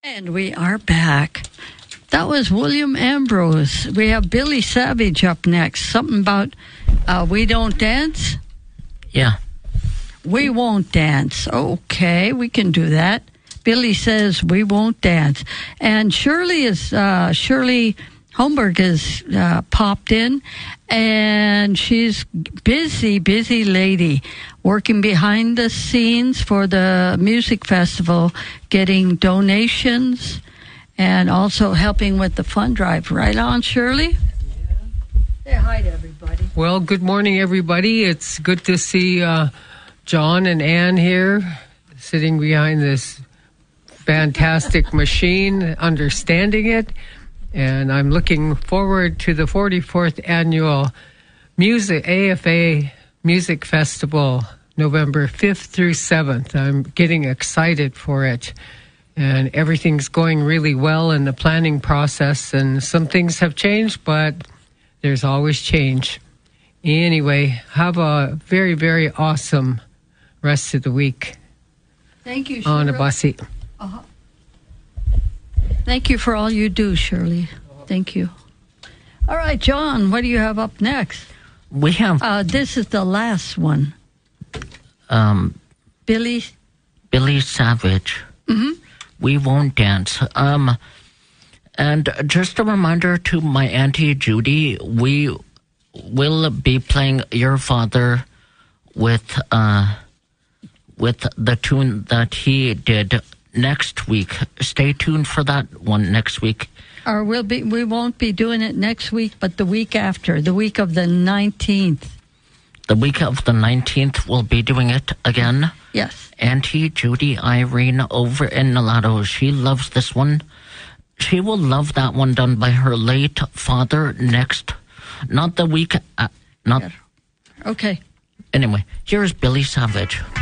And we are back. That was William Ambrose. We have Billy Savage up next. Something about We Don't Dance? Yeah. We won't dance. Okay, we can do that. Billy says we won't dance. And Shirley Holmberg has popped in, and she's busy lady, working behind the scenes for the music festival, getting donations, and also helping with the fund drive. Right on, Shirley? Yeah. Say hi to everybody. Well, good morning, everybody. It's good to see John and Ann here, sitting behind this fantastic machine, understanding it. And I'm looking forward to the 44th annual AFA Music Festival, November 5th through 7th. I'm getting excited for it. And everything's going really well in the planning process. And some things have changed, but there's always change. Anyway, have a very, very awesome rest of the week. Thank you, Shirley. On a bussy. Uh-huh. Thank you for all you do, Shirley. Thank you. All right, John, what do you have up next? We have... this is the last one. Billy Savage. Mm-hmm. We Won't Dance. And just a reminder to my Auntie Judy, we will be playing Your Father with the tune that he did next week. Stay tuned for that one next week. Or we won't be doing it next week, but the week after, the week of the 19th. The week of the 19th, we'll be doing it again. Yes. Auntie Judy Irene over in Nalato, she loves this one. She will love that one done by her late father not the week... Okay. Anyway, here's Billy Savage.